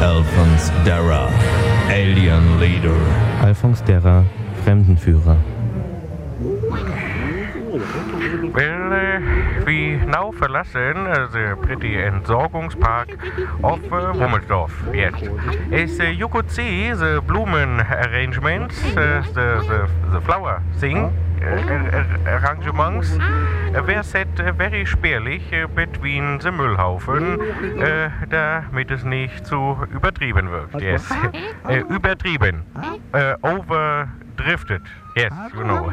Alphonse Darra, Alien Leader. Alphonse Darra, Fremdenführer. Well, we now verlassen the pretty Entsorgungspark of Wummelsdorf. Yes. As you could see, the Blumen arrangements, the flower thing, arrangements were set very spärlich between the Müllhaufen, damit es nicht zu übertrieben wirkt. Yes. Übertrieben. Overdrifted. Yes, you know.